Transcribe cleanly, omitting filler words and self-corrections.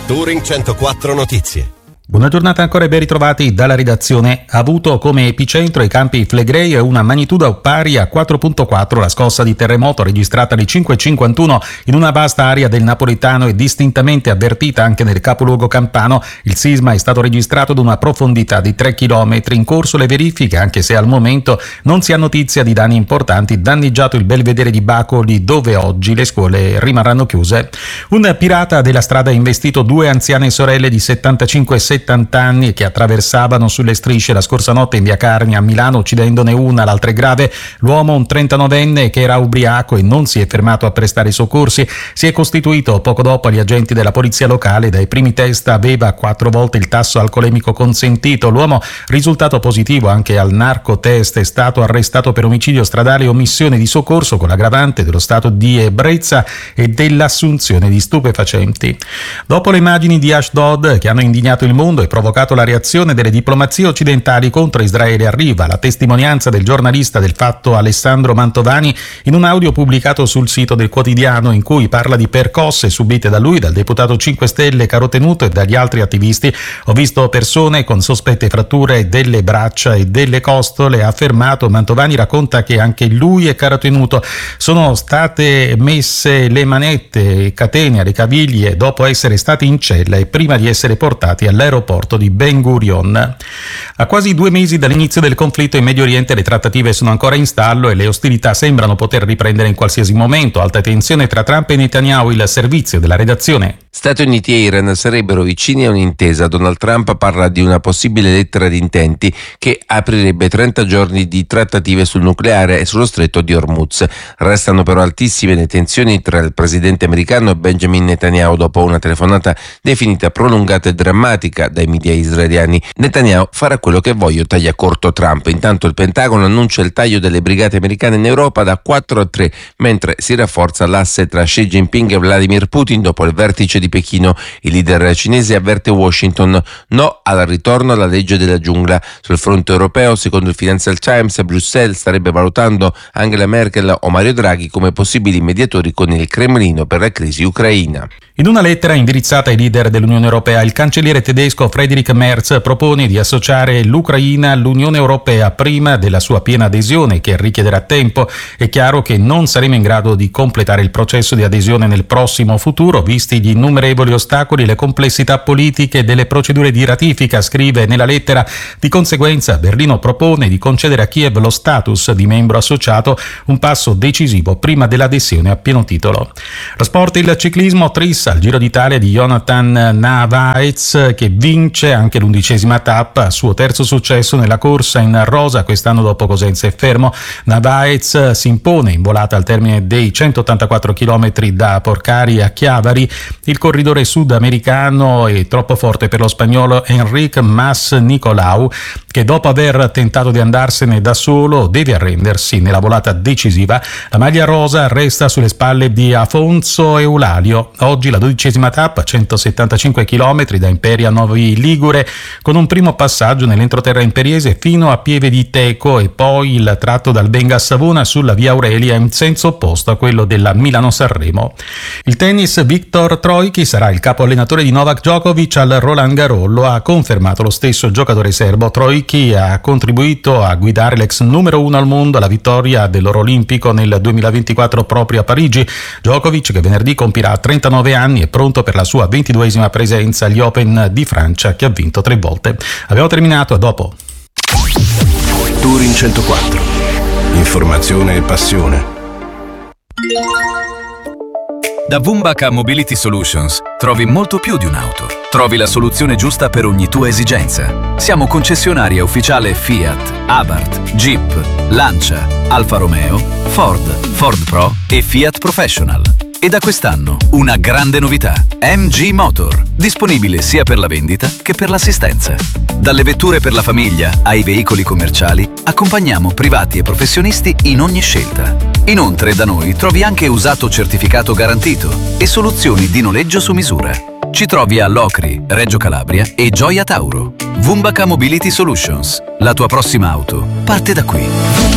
Touring 104 Notizie. Buona giornata ancora e ben ritrovati dalla redazione. Ha avuto come epicentro i campi Flegrei e una magnitudo pari a 4.4 la scossa di terremoto registrata alle 5.51 in una vasta area del napoletano e distintamente avvertita anche nel capoluogo campano. Il sisma è stato registrato ad una profondità di 3 km. In corso le verifiche, anche se al momento non si ha notizia di danni importanti. Danneggiato il belvedere di Bacoli, dove oggi le scuole rimarranno chiuse. Un pirata della strada ha investito 2 anziane sorelle di 75 e 70 anni che attraversavano sulle strisce la scorsa notte in via Carnia a Milano, uccidendone una, l'altra è grave. L'uomo, un 39enne che era ubriaco e non si è fermato a prestare soccorsi, si è costituito poco dopo agli agenti della polizia locale. Dai primi test aveva 4 volte il tasso alcolemico consentito. L'uomo, risultato positivo anche al narcotest, è stato arrestato per omicidio stradale e omissione di soccorso con l'aggravante dello stato di ebbrezza e dell'assunzione di stupefacenti. Dopo le immagini di Ashdod che hanno indignato il mondo e provocato la reazione delle diplomazie occidentali contro Israele, arriva la testimonianza del giornalista del Fatto Alessandro Mantovani in un audio pubblicato sul sito del quotidiano, in cui parla di percosse subite da lui, dal deputato 5 Stelle Carotenuto e dagli altri attivisti. Ho visto persone con sospette fratture delle braccia e delle costole, ha affermato. Mantovani racconta che anche lui e Carotenuto sono state messe le manette e catene alle caviglie dopo essere stati in cella e prima di essere portati all'aeroporto di Ben Gurion. A quasi 2 mesi dall'inizio del conflitto in Medio Oriente, le trattative sono ancora in stallo e le ostilità sembrano poter riprendere in qualsiasi momento. Alta tensione tra Trump e Netanyahu. Il servizio della redazione. Stati Uniti e Iran sarebbero vicini a un'intesa. Donald Trump parla di una possibile lettera di intenti che aprirebbe 30 giorni di trattative sul nucleare e sullo stretto di Hormuz. Restano però altissime le tensioni tra il presidente americano e Benjamin Netanyahu dopo una telefonata definita prolungata e drammatica dai media israeliani. Netanyahu farà quello che voglio, taglia corto Trump. Intanto il Pentagono annuncia il taglio delle brigate americane in Europa da 4 a 3, mentre si rafforza l'asse tra Xi Jinping e Vladimir Putin dopo il vertice di Pechino. Il leader cinese avverte Washington: no al ritorno alla legge della giungla. Sul fronte europeo, secondo il Financial Times, Bruxelles starebbe valutando Angela Merkel o Mario Draghi come possibili mediatori con il Cremlino per la crisi ucraina. In una lettera indirizzata ai leader dell'Unione Europea, il cancelliere tedesco Friedrich Merz propone di associare l'Ucraina all'Unione Europea prima della sua piena adesione, che richiederà tempo. È chiaro che non saremo in grado di completare il processo di adesione nel prossimo futuro, visti gli innumerevoli ostacoli e le complessità politiche delle procedure di ratifica, scrive nella lettera. Di conseguenza, Berlino propone di concedere a Kiev lo status di membro associato, un passo decisivo prima dell'adesione a pieno titolo. Lo sport, il ciclismo, tris al Giro d'Italia di Jonathan Narvaez, che vince anche l'11ª tappa, suo terzo successo nella corsa in rosa quest'anno dopo Cosenza e Fermo. Narvaez si impone in volata al termine dei 184 km da Porcari a Chiavari. Il corridore sudamericano è troppo forte per lo spagnolo Enric Mas Nicolau, che dopo aver tentato di andarsene da solo deve arrendersi nella volata decisiva. La maglia rosa resta sulle spalle di Afonso Eulalio. Oggi la 12ª tappa, 175 km da Imperia a Novi Ligure, con un primo passaggio nell'entroterra imperiese fino a Pieve di Teco e poi il tratto dal Benga a Savona sulla via Aurelia in senso opposto a quello della Milano-Sanremo. Il tennis, Viktor Troicki sarà il capo allenatore di Novak Djokovic al Roland Garros, lo ha confermato lo stesso giocatore serbo. Troicki ha contribuito a guidare l'ex numero 1 al mondo alla vittoria dell'oro olimpico nel 2024 proprio a Parigi. Djokovic, che venerdì compirà 39 anni, è pronto per la sua 22esima presenza agli Open di Francia, che ha vinto 3 volte. Abbiamo terminato, a dopo. Touring 104. Informazione e passione. Da Vumbaka Mobility Solutions trovi molto più di un'auto. Trovi la soluzione giusta per ogni tua esigenza. Siamo concessionaria ufficiale Fiat, Abarth, Jeep, Lancia, Alfa Romeo, Ford Pro e Fiat Professional. E da quest'anno una grande novità: MG Motor, disponibile sia per la vendita che per l'assistenza. Dalle vetture per la famiglia ai veicoli commerciali, accompagniamo privati e professionisti in ogni scelta. Inoltre da noi trovi anche usato certificato garantito e soluzioni di noleggio su misura. Ci trovi a Locri, Reggio Calabria e Gioia Tauro. Vumbaka Mobility Solutions. La tua prossima auto parte da qui.